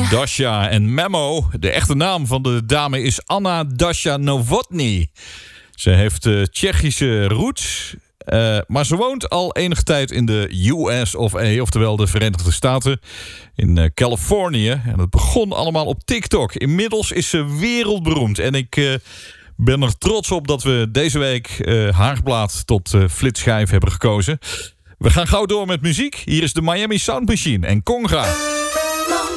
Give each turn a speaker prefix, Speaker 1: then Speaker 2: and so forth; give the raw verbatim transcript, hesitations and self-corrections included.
Speaker 1: Dasha en Memo. De echte naam van de dame is Anna Dasha Novotny. Ze heeft uh, Tsjechische roots, uh, maar ze woont al enige tijd in de U S of A, oftewel de Verenigde Staten, in uh, Californië. En het begon allemaal op TikTok. Inmiddels is ze wereldberoemd. En ik uh, ben er trots op dat we deze week uh, haar plaat tot uh, flitsschijf hebben gekozen. We gaan gauw door met muziek. Hier is de Miami Sound Machine en Conga.